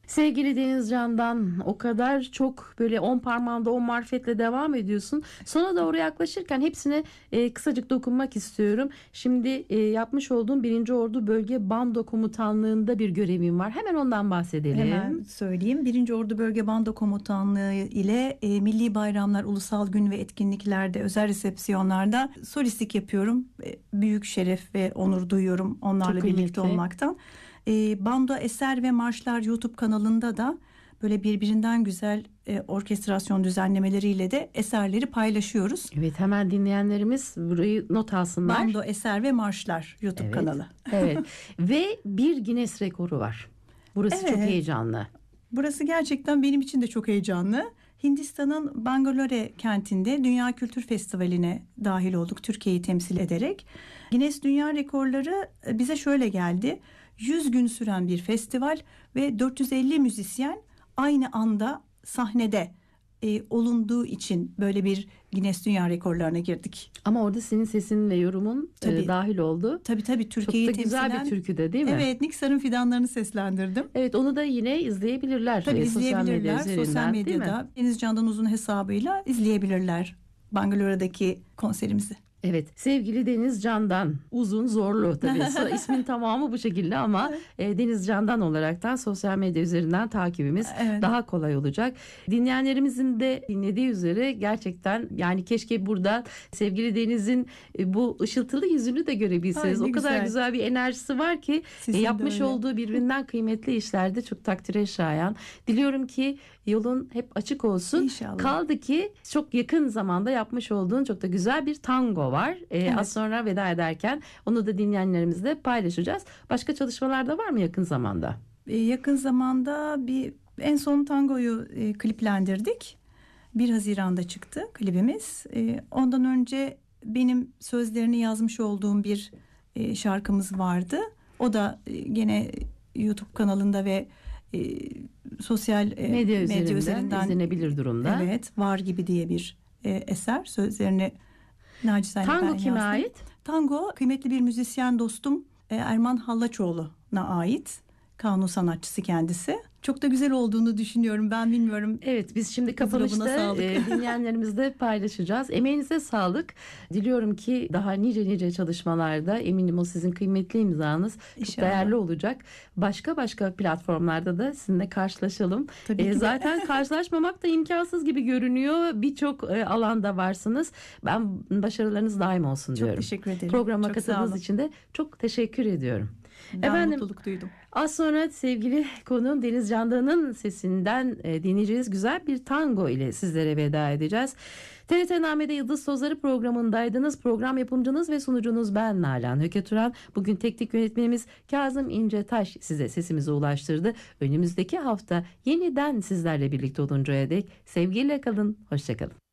Sevgili Deniz Can'dan o kadar çok böyle 10 parmağında 10 marifetle devam ediyorsun. Sona doğru yaklaşırken hepsine kısacık dokunmak istiyorum. Şimdi yapmış olduğum 1. Ordu Bölge Bando Komutanlığı'nda bir görevim var. Hemen ondan bahsedelim. Hemen söyleyeyim. 1. Ordu Bölge Bando Komutanlığı ile milli bayramlar, ulusal gün ve etkinliklerde, özel resepsiyonlarda solistlik yapıyorum. Büyük şeref ve onur duyuyorum onlarla birlikte olmaktan. Bando Eser ve Marşlar YouTube kanalında da böyle birbirinden güzel orkestrasyon düzenlemeleriyle de eserleri paylaşıyoruz. Evet, hemen dinleyenlerimiz burayı not alsınlar. Bando Eser ve Marşlar YouTube kanalı. Evet. Ve bir Guinness rekoru var. Burası çok heyecanlı. Burası gerçekten benim için de çok heyecanlı. Hindistan'ın Bangalore kentinde Dünya Kültür Festivali'ne dahil olduk, Türkiye'yi temsil ederek. Guinness Dünya Rekorları bize şöyle geldi. 100 gün süren bir festival ve 450 müzisyen aynı anda sahnede olunduğu için böyle bir Guinness Dünya Rekorlarına girdik. Ama orada senin sesin ve yorumun dahil oldu. Tabii Türkiye'yi çok da güzel bir türkü de değil mi? Evet, Niksar'ın fidanlarını seslendirdim. Evet, onu da yine izleyebilirler. Tabii izleyebilirler. Sosyal medyada Deniz Can'dan Uzun hesabıyla izleyebilirler Bangalore'daki konserimizi. Evet, sevgili Deniz Can'dan Uzun Zorlu tabii. İsmin tamamı bu şekilde ama Deniz Can'dan olaraktan sosyal medya üzerinden takibimiz daha kolay olacak. Dinleyenlerimizin de dinlediği üzere gerçekten yani keşke burada sevgili Deniz'in bu ışıltılı yüzünü de görebilseniz. O kadar güzel bir enerjisi var ki yapmış olduğu birbirinden kıymetli işlerde çok takdire şayan. Diliyorum ki yolun hep açık olsun. İnşallah. Kaldı ki çok yakın zamanda yapmış olduğun çok da güzel bir tango var. Az sonra veda ederken onu da dinleyenlerimizle paylaşacağız. Başka çalışmalar da var mı yakın zamanda? Yakın zamanda en son tangoyu kliplendirdik. 1 Haziran'da çıktı klibimiz. Ondan önce benim sözlerini yazmış olduğum bir şarkımız vardı. O da gene YouTube kanalında ve sosyal medya üzerinden izlenebilir durumda. Evet, Var Gibi diye bir eser. Sözlerini nacizane ben yazdım. Tango kime ait? Tango kıymetli bir müzisyen dostum Erman Hallaçoğlu'na ait. Kanun sanatçısı kendisi. Çok da güzel olduğunu düşünüyorum. Ben bilmiyorum. Evet, biz şimdi kapanışta dinleyenlerimizle paylaşacağız. Emeğinize sağlık. Diliyorum ki daha nice çalışmalarda eminim o sizin kıymetli imzanız çok değerli olacak. Başka platformlarda da sizinle karşılaşalım. Zaten karşılaşmamak da imkansız gibi görünüyor. Birçok alanda varsınız. Ben başarılarınız daim olsun diyorum. Çok teşekkür ederim. Programa katıldığınız için de çok teşekkür ediyorum. Ben mutluluk duydum. Az sonra sevgili konuğum Deniz Candan'ın sesinden dinleyeceğiz güzel bir tango ile sizlere veda edeceğiz. TRT Name'de Yıldız Sozları programındaydınız. Program yapımcınız ve sunucunuz ben Nalan Höketuran. Bugün teknik yönetmenimiz Kazım İncetaş size sesimizi ulaştırdı. Önümüzdeki hafta yeniden sizlerle birlikte oluncaya dek sevgiyle kalın, hoşça kalın.